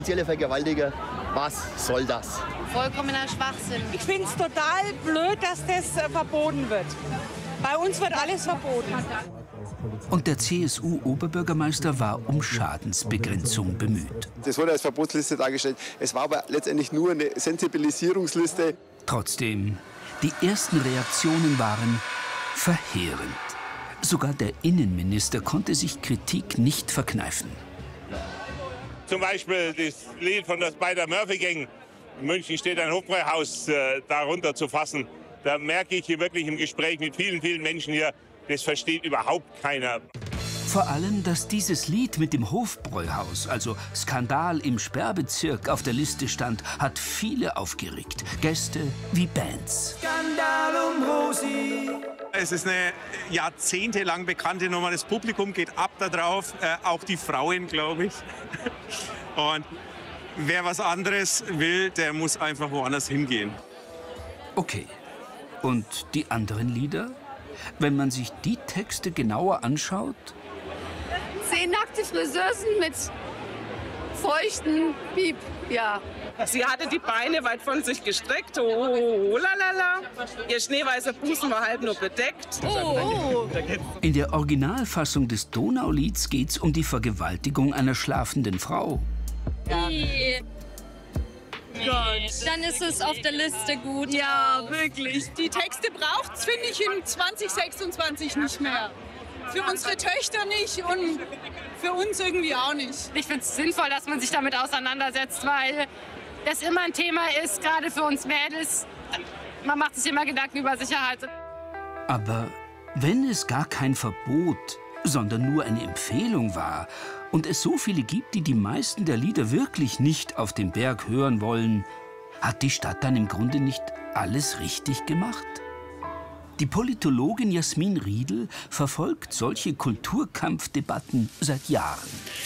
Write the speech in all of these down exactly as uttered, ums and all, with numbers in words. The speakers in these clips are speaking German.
Potenzielle Vergewaltiger, was soll das? Vollkommener Schwachsinn. Ich finde es total blöd, dass das äh, verboten wird. Bei uns wird alles verboten. Und der C S U-Oberbürgermeister war um Schadensbegrenzung bemüht. Das wurde als Verbotsliste dargestellt. Es war aber letztendlich nur eine Sensibilisierungsliste. Trotzdem, die ersten Reaktionen waren verheerend. Sogar der Innenminister konnte sich Kritik nicht verkneifen. Zum Beispiel das Lied von der Spider-Murphy-Gang. In München steht ein Hofbräuhaus, äh, darunter zu fassen. Da merke ich hier wirklich im Gespräch mit vielen, vielen Menschen hier, das versteht überhaupt keiner. Vor allem, dass dieses Lied mit dem Hofbräuhaus, also Skandal im Sperrbezirk, auf der Liste stand, hat viele aufgeregt. Gäste wie Bands. Skandal um Rosi. Es ist eine jahrzehntelang bekannte Nummer. Das Publikum geht ab da drauf, äh, auch die Frauen, glaube ich. Und wer was anderes will, der muss einfach woanders hingehen. Okay. Und die anderen Lieder? Wenn man sich die Texte genauer anschaut? Zehn nackte Friseusen mit feuchten Piep, ja. Sie hatte die Beine weit von sich gestreckt. Oh, oh, oh lalala. Ihr schneeweißer Busen war halb nur bedeckt. Oh. In der Originalfassung des Donaulieds geht's um die Vergewaltigung einer schlafenden Frau. Ja. Gott. Dann ist es auf der Liste gut. Ja, wirklich. Die Texte braucht's, finde ich, in zwanzig sechsundzwanzig nicht mehr. Für unsere Töchter nicht und für uns irgendwie auch nicht. Ich finde es sinnvoll, dass man sich damit auseinandersetzt, weil das immer ein Thema ist, gerade für uns Mädels. Man macht sich immer Gedanken über Sicherheit. Aber wenn es gar kein Verbot, sondern nur eine Empfehlung war und es so viele gibt, die die meisten der Lieder wirklich nicht auf dem Berg hören wollen, hat die Stadt dann im Grunde nicht alles richtig gemacht? Die Politologin Jasmin Riedl verfolgt solche Kulturkampfdebatten seit Jahren.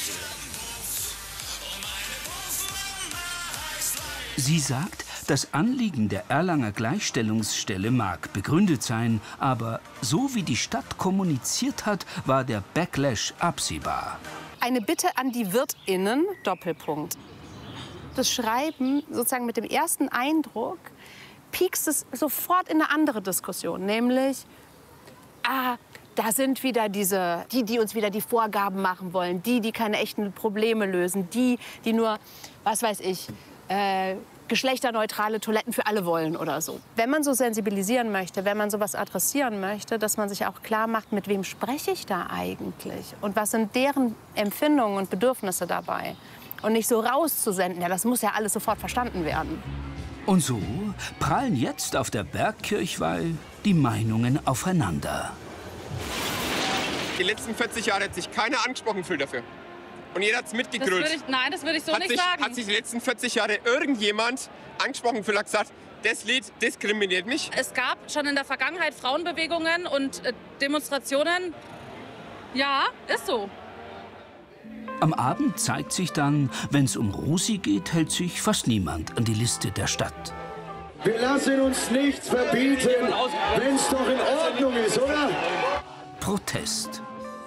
Sie sagt, das Anliegen der Erlanger Gleichstellungsstelle mag begründet sein, aber so wie die Stadt kommuniziert hat, war der Backlash absehbar. Eine Bitte an die WirtInnen, Doppelpunkt. Das Schreiben, sozusagen mit dem ersten Eindruck, piekst es sofort in eine andere Diskussion, nämlich, ah, da sind wieder diese, die, die uns wieder die Vorgaben machen wollen, die, die keine echten Probleme lösen, die, die nur, was weiß ich, äh, geschlechterneutrale Toiletten für alle wollen oder so. Wenn man so sensibilisieren möchte, wenn man sowas adressieren möchte, dass man sich auch klar macht, mit wem spreche ich da eigentlich und was sind deren Empfindungen und Bedürfnisse dabei. Und nicht so rauszusenden, ja, das muss ja alles sofort verstanden werden. Und so prallen jetzt auf der Bergkirchweih die Meinungen aufeinander. Die letzten vierzig Jahre hat sich keiner angesprochen gefühlt dafür. Und jeder hat es mitgegrölt. Das ich, nein, das würde ich so hat nicht sich, sagen. Hat sich die letzten vierzig Jahre irgendjemand angesprochen gefühlt und gesagt, das Lied diskriminiert mich? Es gab schon in der Vergangenheit Frauenbewegungen und äh, Demonstrationen. Ja, ist so. Am Abend zeigt sich dann, wenn es um Rosi geht, hält sich fast niemand an die Liste der Stadt. Wir lassen uns nichts verbieten, wenn es doch in Ordnung ist, oder? Protest.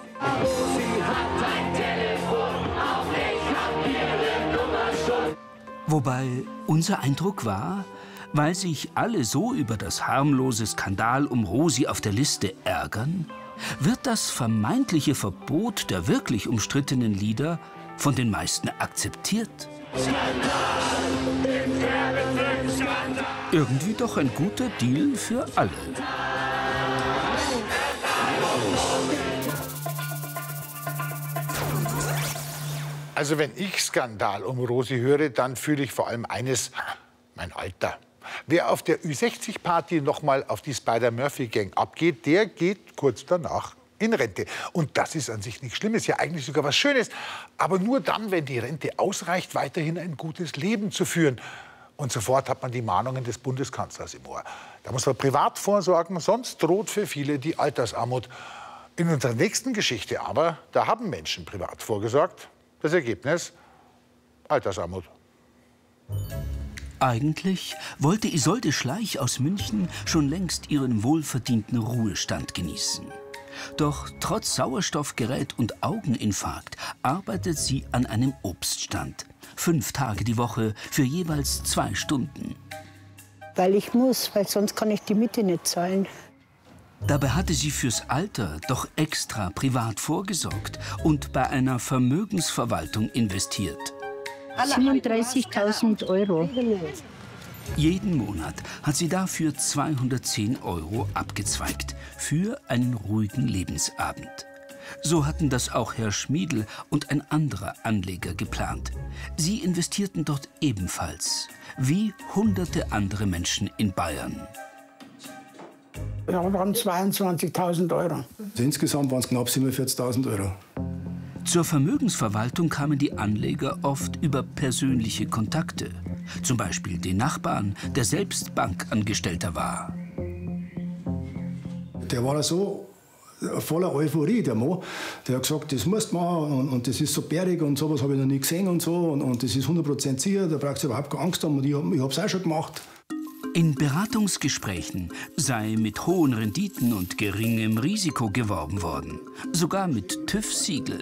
Wobei unser Eindruck war, weil sich alle so über das harmlose Skandal um Rosi auf der Liste ärgern, wird das vermeintliche Verbot der wirklich umstrittenen Lieder von den meisten akzeptiert. Irgendwie doch ein guter Deal für alle. Also wenn ich Skandal um Rosi höre, dann fühle ich vor allem eines, mein Alter. Wer auf der Ü sechzig Party noch mal auf die Spider-Murphy-Gang abgeht, der geht kurz danach in Rente. Und das ist an sich nichts Schlimmes, ja eigentlich sogar was Schönes. Aber nur dann, wenn die Rente ausreicht, weiterhin ein gutes Leben zu führen. Und sofort hat man die Mahnungen des Bundeskanzlers im Ohr. Da muss man privat vorsorgen, sonst droht für viele die Altersarmut. In unserer nächsten Geschichte aber, da haben Menschen privat vorgesorgt. Das Ergebnis? Altersarmut. Eigentlich wollte Isolde Schleich aus München schon längst ihren wohlverdienten Ruhestand genießen. Doch trotz Sauerstoffgerät und Augeninfarkt arbeitet sie an einem Obststand. Fünf Tage die Woche für jeweils zwei Stunden. Weil ich muss, weil sonst kann ich die Miete nicht zahlen. Dabei hatte sie fürs Alter doch extra privat vorgesorgt und bei einer Vermögensverwaltung investiert. siebenunddreißigtausend Euro. Jeden Monat hat sie dafür zweihundertzehn Euro abgezweigt für einen ruhigen Lebensabend. So hatten das auch Herr Schmiedl und ein anderer Anleger geplant. Sie investierten dort ebenfalls, wie hunderte andere Menschen in Bayern. Ja, waren zweiundzwanzigtausend Euro. Insgesamt waren es knapp siebenundvierzigtausend Euro. Zur Vermögensverwaltung kamen die Anleger oft über persönliche Kontakte. Zum Beispiel den Nachbarn, der selbst Bankangestellter war. Der war so voller Euphorie, der Mann. Der hat gesagt, das musst du machen und, und das ist so bärig und sowas habe ich noch nie gesehen und so. Und, und das ist hundert Prozent sicher, da brauchst du überhaupt keine Angst haben. Und ich, ich habe es auch schon gemacht. In Beratungsgesprächen sei mit hohen Renditen und geringem Risiko geworben worden. Sogar mit TÜV-Siegel.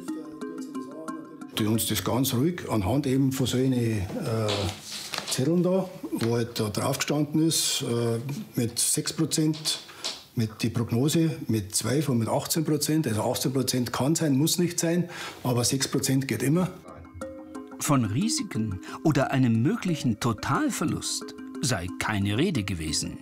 Die uns das ganz ruhig anhand eben von solchen äh, Zetteln da, wo halt da drauf gestanden ist, äh, mit sechs Prozent, mit die Prognose mit zwölf und mit achtzehn Prozent. Also achtzehn Prozent kann sein, muss nicht sein, aber sechs Prozent geht immer. Von Risiken oder einem möglichen Totalverlust sei keine Rede gewesen.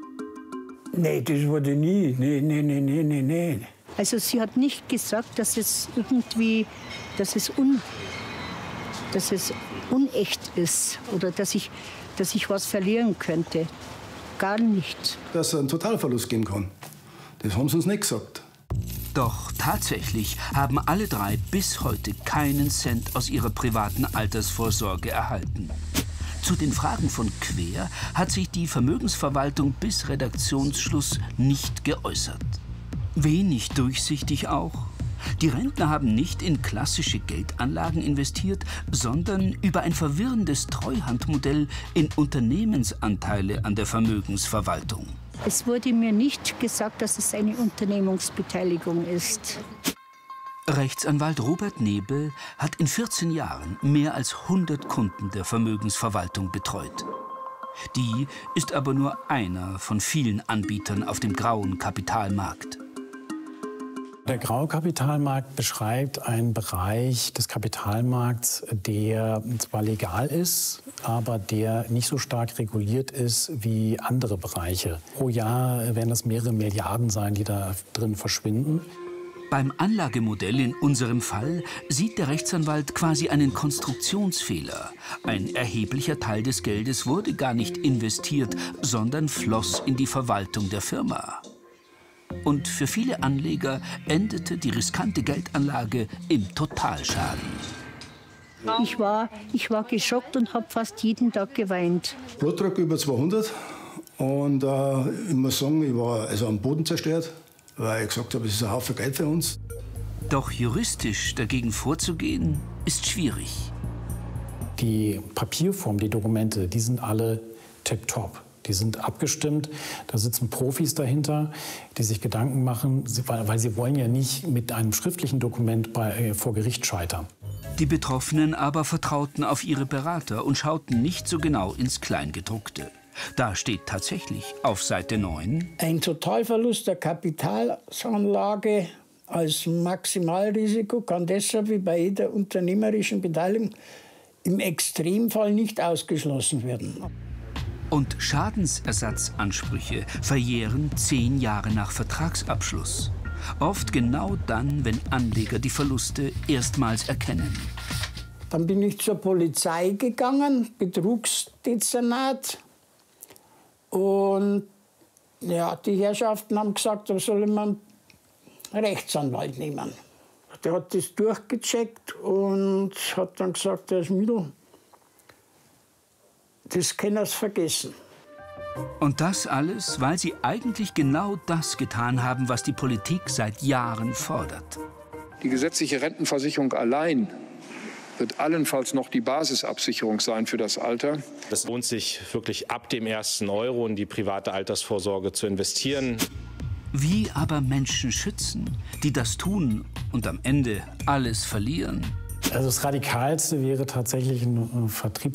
Nee, das wurde nie. Nee, nee, nee, nee, nee, nee. Also sie hat nicht gesagt, dass es irgendwie, dass es, un, dass es unecht ist oder dass ich, dass ich was verlieren könnte. Gar nicht. Dass es einen Totalverlust geben kann. Das haben sie uns nicht gesagt. Doch tatsächlich haben alle drei bis heute keinen Cent aus ihrer privaten Altersvorsorge erhalten. Zu den Fragen von Quer hat sich die Vermögensverwaltung bis Redaktionsschluss nicht geäußert. Wenig durchsichtig auch. Die Rentner haben nicht in klassische Geldanlagen investiert, sondern über ein verwirrendes Treuhandmodell in Unternehmensanteile an der Vermögensverwaltung. Es wurde mir nicht gesagt, dass es eine Unternehmensbeteiligung ist. Rechtsanwalt Robert Nebel hat in vierzehn Jahren mehr als hundert Kunden der Vermögensverwaltung betreut. Die ist aber nur einer von vielen Anbietern auf dem grauen Kapitalmarkt. Der graue Kapitalmarkt beschreibt einen Bereich des Kapitalmarkts, der zwar legal ist, aber der nicht so stark reguliert ist wie andere Bereiche. Pro Jahr werden das mehrere Milliarden sein, die da drin verschwinden. Beim Anlagemodell in unserem Fall sieht der Rechtsanwalt quasi einen Konstruktionsfehler. Ein erheblicher Teil des Geldes wurde gar nicht investiert, sondern floss in die Verwaltung der Firma. Und für viele Anleger endete die riskante Geldanlage im Totalschaden. Ich war, ich war geschockt und habe fast jeden Tag geweint. Blutdruck über zweihundert und äh, ich muss sagen, ich war also am Boden zerstört, weil ich gesagt habe, es ist ein Haufen Geld für uns. Doch juristisch dagegen vorzugehen, ist schwierig. Die Papierform, die Dokumente, die sind alle tipptopp. Die sind abgestimmt, da sitzen Profis dahinter, die sich Gedanken machen, weil sie wollen ja nicht mit einem schriftlichen Dokument bei, äh, vor Gericht scheitern. Die Betroffenen aber vertrauten auf ihre Berater und schauten nicht so genau ins Kleingedruckte. Da steht tatsächlich auf Seite neun: Ein Totalverlust der Kapitalanlage als Maximalrisiko kann deshalb wie bei jeder unternehmerischen Beteiligung im Extremfall nicht ausgeschlossen werden. Und Schadensersatzansprüche verjähren zehn Jahre nach Vertragsabschluss. Oft genau dann, wenn Anleger die Verluste erstmals erkennen. Dann bin ich zur Polizei gegangen, Betrugsdezernat. Und ja, die Herrschaften haben gesagt, da soll man einen Rechtsanwalt nehmen. Der hat das durchgecheckt und hat dann gesagt, Herr Schmiedl, das können Sie vergessen. Und das alles, weil sie eigentlich genau das getan haben, was die Politik seit Jahren fordert. Die gesetzliche Rentenversicherung allein wird allenfalls noch die Basisabsicherung sein für das Alter. Es lohnt sich wirklich ab dem ersten Euro in die private Altersvorsorge zu investieren. Wie aber Menschen schützen, die das tun und am Ende alles verlieren? Also das Radikalste wäre tatsächlich ein Vertriebs